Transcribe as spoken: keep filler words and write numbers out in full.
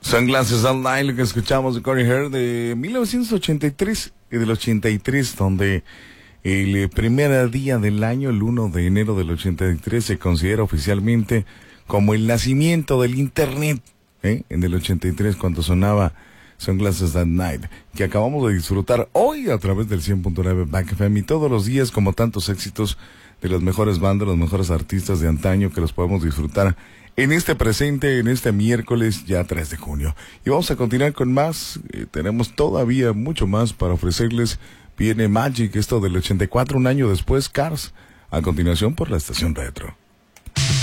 Sunglasses Online, lo que escuchamos de Corey Hair de mil novecientos ochenta y tres y del ochenta y tres, donde el primer día del año, el uno de enero del ochenta y tres, se considera oficialmente como el nacimiento del Internet, ¿eh? En el ochenta y tres, cuando sonaba Sunglasses That Night, que acabamos de disfrutar hoy a través del cien punto nueve Back F M, y todos los días como tantos éxitos de las mejores bandas, los mejores artistas de antaño que los podemos disfrutar en este presente, en este miércoles ya tres de junio. Y vamos a continuar con más, eh, tenemos todavía mucho más para ofrecerles. Viene Magic, esto del ochenta y cuatro, un año después, Cars, a continuación por la estación Retro.